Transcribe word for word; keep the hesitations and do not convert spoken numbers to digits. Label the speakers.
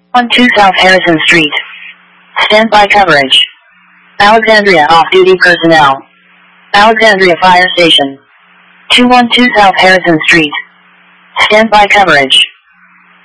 Speaker 1: one two South Harrison Street. Standby coverage. Alexandria off-duty personnel. Alexandria Fire Station. two one two South Harrison Street. Standby coverage.